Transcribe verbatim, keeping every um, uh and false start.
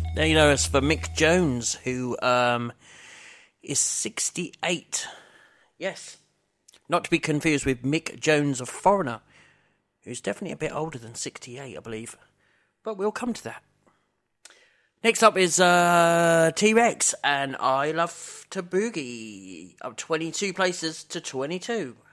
They know us for Mick Jones, who um, is sixty-eight. Yes. Not to be confused with Mick Jones of Foreigner, who's definitely a bit older than sixty-eight, I believe. But we'll come to that. Next up is uh, T-Rex and I Love to Boogie. Up twenty-two places to twenty-two.